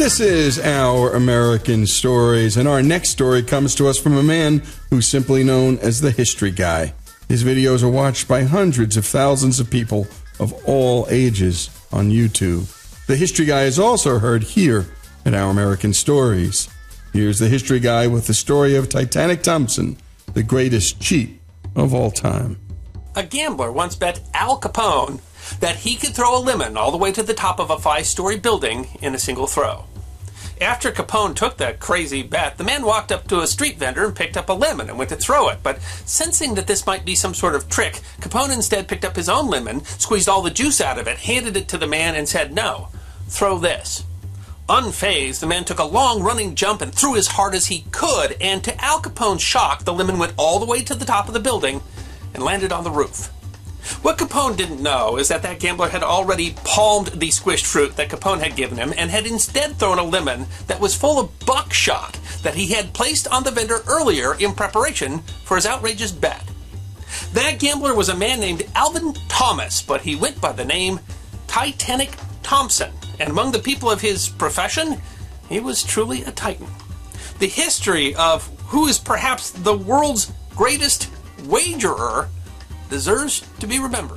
This is Our American Stories, and our next story comes to us from a man who's simply known as the History Guy. His videos are watched by hundreds of thousands of people of all ages on YouTube. The History Guy is also heard here at Our American Stories. Here's the History Guy with the story of Titanic Thompson, the greatest cheat of all time. A gambler once bet Al Capone that he could throw a lemon all the way to the top of a 5-story building in a single throw. After Capone took that crazy bet, the man walked up to a street vendor and picked up a lemon and went to throw it. But sensing that this might be some sort of trick, Capone instead picked up his own lemon, squeezed all the juice out of it, handed it to the man, and said, "No, throw this." Unfazed, the man took a long running jump and threw as hard as he could, and to Al Capone's shock, the lemon went all the way to the top of the building and landed on the roof. What Capone didn't know is that gambler had already palmed the squished fruit that Capone had given him and had instead thrown a lemon that was full of buckshot that he had placed on the vendor earlier in preparation for his outrageous bet. That gambler was a man named Alvin Thomas, but he went by the name Titanic Thompson, and among the people of his profession, he was truly a titan. The history of who is perhaps the world's greatest wagerer deserves to be remembered.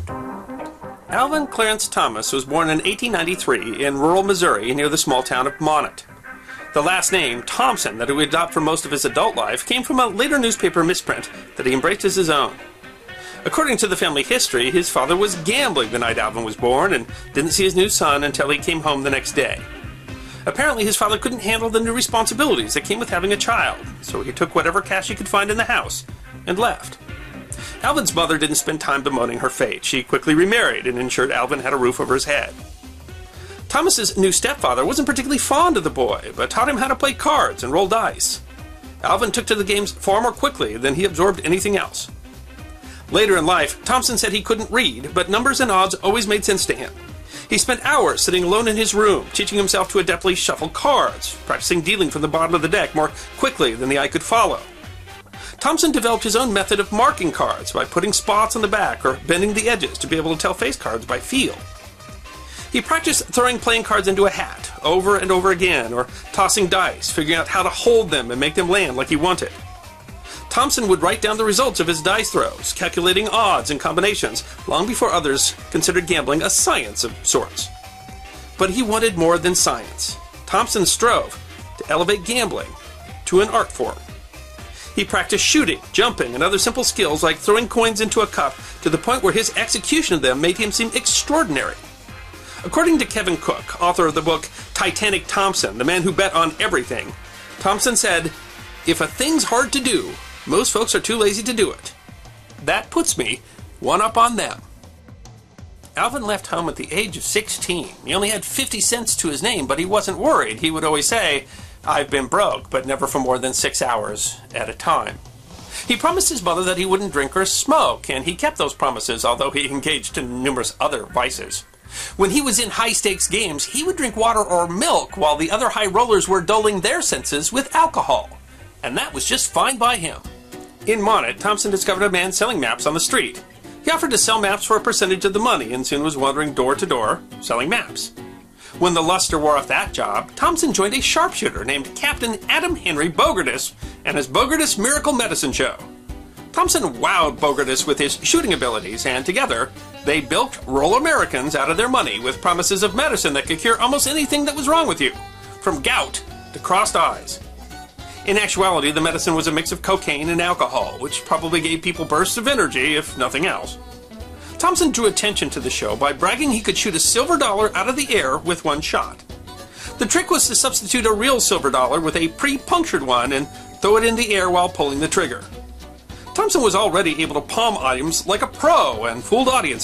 Alvin Clarence Thomas was born in 1893 in rural Missouri near the small town of Monett. The last name, Thompson, that he would adopt for most of his adult life, came from a later newspaper misprint that he embraced as his own. According to the family history, his father was gambling the night Alvin was born and didn't see his new son until he came home the next day. Apparently, his father couldn't handle the new responsibilities that came with having a child, so he took whatever cash he could find in the house and left. Alvin's mother didn't spend time bemoaning her fate. She quickly remarried and ensured Alvin had a roof over his head. Thomas's new stepfather wasn't particularly fond of the boy, but taught him how to play cards and roll dice. Alvin took to the games far more quickly than he absorbed anything else. Later in life, Thompson said he couldn't read, but numbers and odds always made sense to him. He spent hours sitting alone in his room, teaching himself to adeptly shuffle cards, practicing dealing from the bottom of the deck more quickly than the eye could follow. Thompson developed his own method of marking cards by putting spots on the back or bending the edges to be able to tell face cards by feel. He practiced throwing playing cards into a hat over and over again, or tossing dice, figuring out how to hold them and make them land like he wanted. Thompson would write down the results of his dice throws, calculating odds and combinations, long before others considered gambling a science of sorts. But he wanted more than science. Thompson strove to elevate gambling to an art form. He practiced shooting, jumping, and other simple skills like throwing coins into a cup to the point where his execution of them made him seem extraordinary. According to Kevin Cook, author of the book Titanic Thompson, the man who bet on everything, Thompson said, "If a thing's hard to do, most folks are too lazy to do it. That puts me one up on them." Alvin left home at the age of 16. He only had 50 cents to his name, but he wasn't worried. He would always say, "I've been broke, but never for more than 6 hours at a time." He promised his mother that he wouldn't drink or smoke, and he kept those promises, although he engaged in numerous other vices. When he was in high-stakes games, he would drink water or milk while the other high rollers were dulling their senses with alcohol. And that was just fine by him. In Monett, Thompson discovered a man selling maps on the street. He offered to sell maps for a percentage of the money and soon was wandering door to door selling maps. When the luster wore off that job, Thompson joined a sharpshooter named Captain Adam Henry Bogardus and his Bogardus Miracle Medicine Show. Thompson wowed Bogardus with his shooting abilities, and together, they bilked rural Americans out of their money with promises of medicine that could cure almost anything that was wrong with you, from gout to crossed eyes. In actuality, the medicine was a mix of cocaine and alcohol, which probably gave people bursts of energy, if nothing else. Thompson drew attention to the show by bragging he could shoot a silver dollar out of the air with one shot. The trick was to substitute a real silver dollar with a pre-punctured one and throw it in the air while pulling the trigger. Thompson was already able to palm items like a pro and fooled audiences